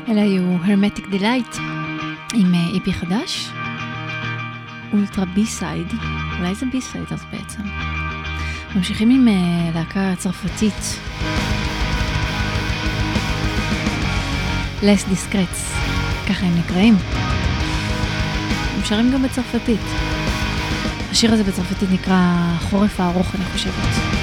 אלה היו Hermetic Delight עם איפי חדש, אולטרה בי-סייד, אולי זה בי-סייד אז בעצם. ממשיכים עם להקה צרפתית, Les Discrets, ככה הם נקראים. הם שרים גם בצרפתית. השיר הזה בצרפתית נקרא חורף הארוך, אני חושבת.